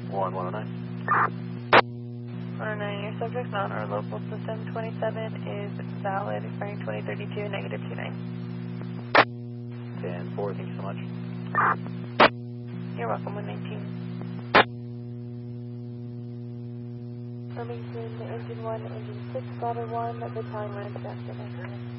1109. 109, your subject on our local system 27 is valid, expiring 2032, negative 29. 10-4, thank you so much. You're welcome, 119. Remington, engine 1, engine 6, ladder 1, the time line, after